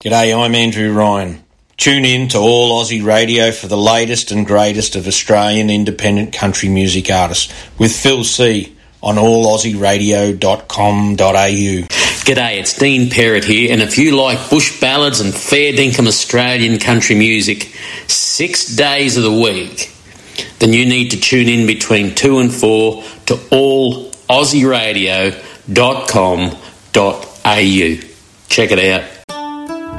G'day, I'm Andrew Ryan. Tune in to All Aussie Radio for the latest and greatest of Australian independent country music artists with Phil C on allaussieradio.com.au. G'day, it's Dean Perrott here, and if you like bush ballads and fair dinkum Australian country music 6 days of the week, then you need to tune in between 2 and 4 to allaussieradio.com.au. Check it out.